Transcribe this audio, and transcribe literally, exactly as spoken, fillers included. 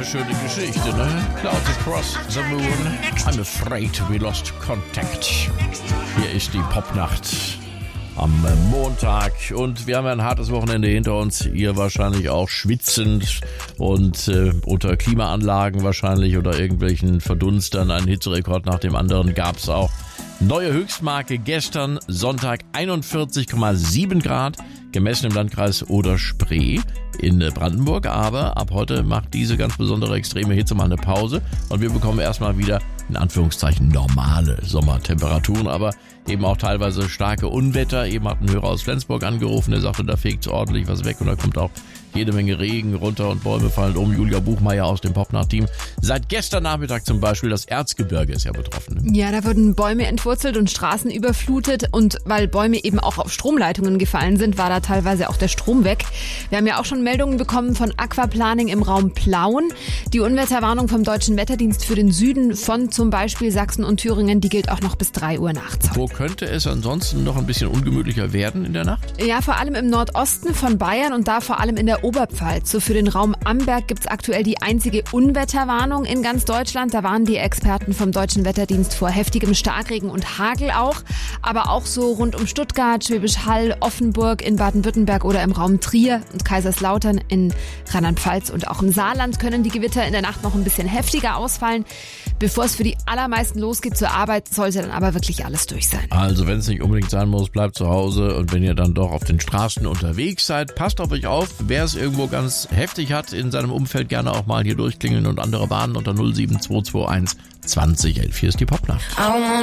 eine schöne Geschichte, ne? Clouds across the moon. I'm afraid we lost contact. Hier ist die Popnacht am Montag und wir haben ja ein hartes Wochenende hinter uns. Ihr wahrscheinlich auch schwitzend und äh, unter Klimaanlagen wahrscheinlich oder irgendwelchen Verdunstern. Einen Hitzerekord nach dem anderen gab's auch. Neue Höchstmarke gestern Sonntag einundvierzig Komma sieben Grad, gemessen im Landkreis Oder-Spree in Brandenburg. Aber ab heute macht diese ganz besondere extreme Hitze mal eine Pause und wir bekommen erstmal wieder in Anführungszeichen normale Sommertemperaturen, aber eben auch teilweise starke Unwetter. Eben hat ein Hörer aus Flensburg angerufen, der sagte, da fegt ordentlich was weg und da kommt auch jede Menge Regen runter und Bäume fallen um. Julia Buchmeier aus dem Popnacht-Team. Seit gestern Nachmittag zum Beispiel, das Erzgebirge ist ja betroffen. Ja, da wurden Bäume entwurzelt und Straßen überflutet und weil Bäume eben auch auf Stromleitungen gefallen sind, war da teilweise auch der Strom weg. Wir haben ja auch schon Meldungen bekommen von Aquaplaning im Raum Plauen. Die Unwetterwarnung vom Deutschen Wetterdienst für den Süden von zum Beispiel Sachsen und Thüringen, die gilt auch noch bis drei Uhr nachts. Wo könnte es ansonsten noch ein bisschen ungemütlicher werden in der Nacht? Ja, vor allem im Nordosten von Bayern und da vor allem in der Oberpfalz. So für den Raum Amberg gibt's aktuell die einzige Unwetterwarnung in ganz Deutschland. Da warnen die Experten vom Deutschen Wetterdienst vor heftigem Starkregen und Hagel auch. Aber auch so rund um Stuttgart, Schwäbisch Hall, Offenburg in Baden-Württemberg oder im Raum Trier und Kaiserslautern in Rheinland-Pfalz und auch im Saarland können die Gewitter in der Nacht noch ein bisschen heftiger ausfallen. Bevor es für die allermeisten losgeht zur Arbeit, sollte dann aber wirklich alles durch sein. Also wenn es nicht unbedingt sein muss, bleibt zu Hause und wenn ihr dann doch auf den Straßen unterwegs seid, passt auf euch auf. Wer es irgendwo ganz heftig hat in seinem Umfeld, gerne auch mal hier durchklingeln und andere warnen unter null sieben zwei zwei eins zwanzig elf. Hier ist die Popnacht.